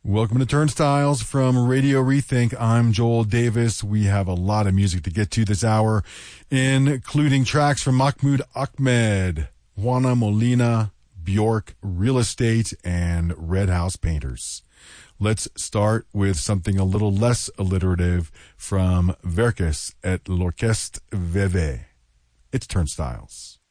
Welcome to Turnstiles from Radio Rethink. I'm Joel Davis. We have a lot of music to get to this hour, including tracks from Mahmoud Ahmed, Juana Molina, Bjork, Real Estate, and Red House Painters. Let's start with something a little less alliterative from Verkes et l'Orchestre VV. It's Turnstiles.